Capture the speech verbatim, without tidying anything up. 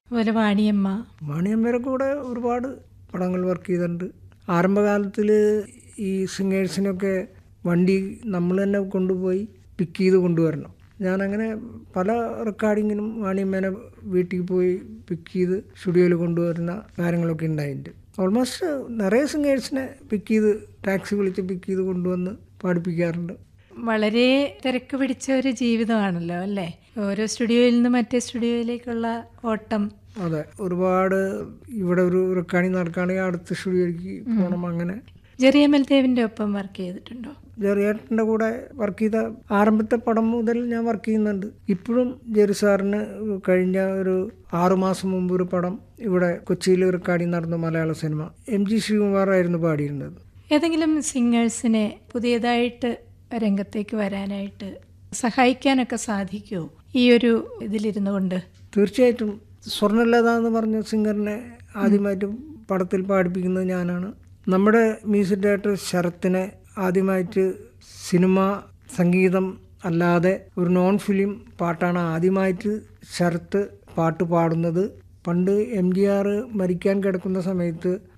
അതുപോലെ വാണിയമ്മ. വാണിയമ്മയുടെ കൂടെ ഒരുപാട് പടങ്ങൾ വർക്ക് ചെയ്തിട്ടുണ്ട്. ആരംഭകാലത്തിൽ ഈ സിംഗേഴ്സിനൊക്കെ വണ്ടി നമ്മൾ തന്നെ കൊണ്ടുപോയി പിക്ക് ചെയ്ത് കൊണ്ടുവരണം. ഞാനങ്ങനെ പല റെക്കോർഡിങ്ങിനും വാണിയമ്മേനെ വീട്ടിൽ പോയി പിക്ക് ചെയ്ത് സ്റ്റുഡിയോയിൽ കൊണ്ടുവരുന്ന കാര്യങ്ങളൊക്കെ ഉണ്ടായിട്ടുണ്ട്. ഓൾമോസ്റ്റ് നിറയെ സിംഗേഴ്സിനെ പിക്ക് ചെയ്ത് ടാക്സി വിളിച്ച് പിക്ക് ചെയ്ത് കൊണ്ടുവന്ന് പാടിപ്പിക്കാറുണ്ട്. വളരെ തിരക്ക് പിടിച്ച ഒരു ജീവിതമാണല്ലോ അല്ലേ? ഓരോ സ്റ്റുഡിയോയിൽ നിന്ന് മറ്റേ സ്റ്റുഡിയോയിലേക്കുള്ള ഓട്ടം. അതെ, ഒരുപാട് ഇവിടെ ഒരു റെക്കോർഡിങ് നടക്കുകയാണെങ്കിൽ അടുത്ത സ്റ്റുഡിയോയിലേക്ക് പോകണം. അങ്ങനെ ജെറിയമൽ ദേവിൻ്റെ ഒപ്പം വർക്ക് ചെയ്തിട്ടുണ്ടോ? ജെറിയേട്ടൻ്റെ കൂടെ വർക്ക് ചെയ്ത ആരംഭത്തെ പടം മുതൽ ഞാൻ വർക്ക് ചെയ്യുന്നുണ്ട്. ഇപ്പോഴും ജെറി സാറിന് കഴിഞ്ഞ ഒരു ആറുമാസം മുമ്പ് ഒരു പടം ഇവിടെ കൊച്ചിയിൽ റെക്കോർഡിങ് നടന്ന മലയാള സിനിമ എം ജി ശ്രീകുമാർ ആയിരുന്നു പാടിയിരുന്നത്. ഏതെങ്കിലും സിംഗേഴ്സിനെ പുതിയതായിട്ട് രംഗത്തേക്ക് വരാനായിട്ട് സഹായിക്കാനൊക്കെ സാധിക്കുമോ ഈ ഒരു ഇതിലിരുന്നു കൊണ്ട്? തീർച്ചയായിട്ടും. സ്വർണ്ണലത എന്ന് പറഞ്ഞ സിംഗറിനെ ആദ്യമായിട്ട് പടത്തിൽ പാടിപ്പിക്കുന്നത് ഞാനാണ്. നമ്മുടെ മ്യൂസിക് ഡയറക്ടർ ശരത്തിനെ ആദ്യമായിട്ട് സിനിമ സംഗീതം അല്ലാതെ ഒരു നോൺ ഫിലിം പാട്ടാണ് ആദ്യമായിട്ട് ശരത്ത് പാട്ട് പാടുന്നത്. പണ്ട് എം ജി ആർ മരിക്കാൻ കിടക്കുന്ന സമയത്ത്